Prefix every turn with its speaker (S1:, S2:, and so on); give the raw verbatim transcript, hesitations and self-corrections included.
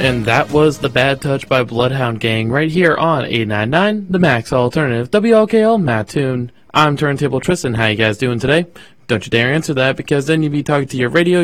S1: And that was The Bad Touch by Bloodhound Gang right here on eight ninety-nine, the Max Alternative, W L K L Mattoon. I'm Turntable Tristan. How you guys doing today? Don't you dare answer that, because then you'd be talking to your radio